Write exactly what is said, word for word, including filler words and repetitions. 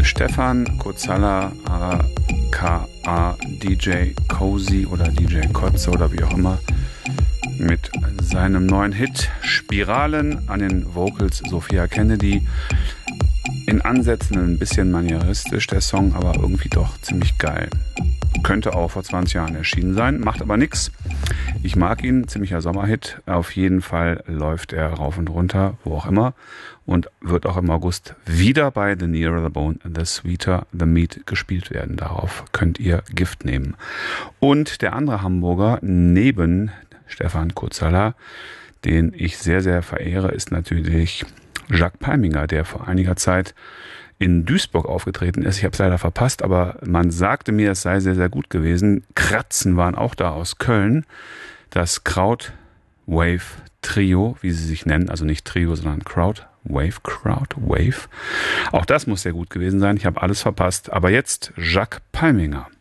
Stefan Kotzalla, aka D J Cozy oder D J Kotze oder wie auch immer, mit seinem neuen Hit Spiralen, an den Vocals Sophia Kennedy. In Ansätzen ein bisschen manieristisch der Song, aber irgendwie doch ziemlich geil. Könnte auch vor zwanzig Jahren erschienen sein, macht aber nix. Ich mag ihn, ziemlicher Sommerhit. Auf jeden Fall läuft er rauf und runter, wo auch immer. Und wird auch im August wieder bei The Nearer the Bone, The Sweeter the Meat gespielt werden. Darauf könnt ihr Gift nehmen. Und der andere Hamburger neben Stefan Kotzalla, den ich sehr, sehr verehre, ist natürlich Jacques Palminger, der vor einiger Zeit in Duisburg aufgetreten ist. Ich habe es leider verpasst, aber man sagte mir, es sei sehr, sehr gut gewesen. Kratzen waren auch da aus Köln. Das Crowd Wave Trio, wie sie sich nennen, also nicht Trio, sondern Crowd Wave, Crowd Wave. Auch das muss sehr gut gewesen sein. Ich habe alles verpasst. Aber jetzt Jacques Palminger.